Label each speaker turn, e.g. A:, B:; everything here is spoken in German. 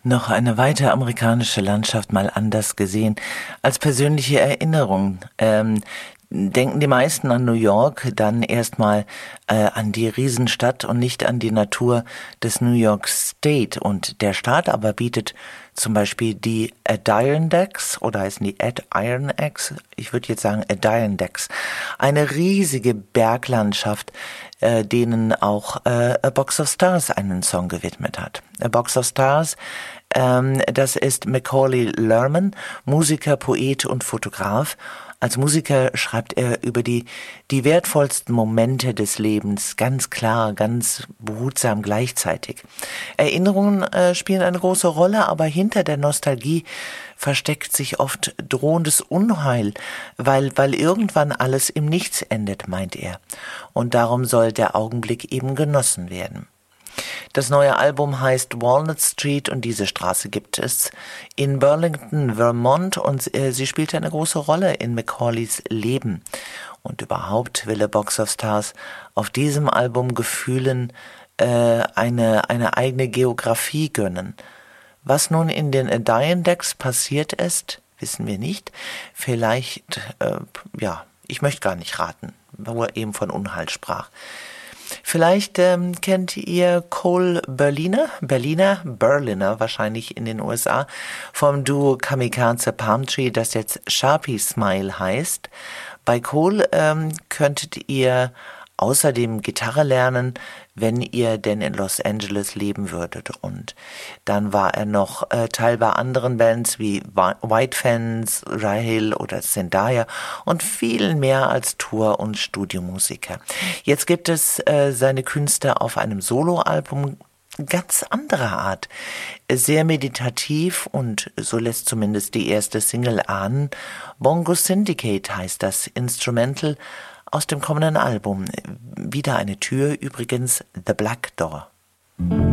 A: Noch eine weitere amerikanische Landschaft mal anders gesehen als persönliche Erinnerung. Denken die meisten an New York, dann erstmal an die Riesenstadt und nicht an die Natur des New York State. Und der Staat aber bietet zum Beispiel die Adirondacks, oder heißen die Adirondacks? Ich würde jetzt sagen Adirondacks. Eine riesige Berglandschaft, denen auch A Box of Stars einen Song gewidmet hat. A Box of Stars, das ist Macaulay Lerman, Musiker, Poet und Fotograf. Als Musiker schreibt er über die wertvollsten Momente des Lebens, ganz klar, ganz behutsam gleichzeitig. Erinnerungen spielen eine große Rolle, aber hinter der Nostalgie versteckt sich oft drohendes Unheil, weil irgendwann alles im Nichts endet, meint er. Und darum soll der Augenblick eben genossen werden. Das neue Album heißt Walnut Street und diese Straße gibt es in Burlington, Vermont, und sie spielte eine große Rolle in Macaulays Leben. Und überhaupt will A Box of Stars auf diesem Album Gefühlen eine eigene Geografie gönnen. Was nun in den Adirondacks passiert ist, wissen wir nicht. Vielleicht, ich möchte gar nicht raten, wo er eben von Unheil sprach. Vielleicht kennt ihr Cole Berliner wahrscheinlich in den USA, vom Duo Kamikaze Palm Tree, das jetzt Sharpie Smile heißt. Bei Cole könntet ihr außerdem Gitarre lernen, wenn ihr denn in Los Angeles leben würdet. Und dann war er noch Teil bei anderen Bands wie White Fence, Rahil oder Zendaya und viel mehr als Tour- und Studiomusiker. Jetzt gibt es seine Künste auf einem Soloalbum ganz anderer Art. Sehr meditativ und so lässt zumindest die erste Single ahnen. Bongo Syndicate heißt das Instrumental aus dem kommenden Album. Wieder eine Tür, übrigens The Black Door.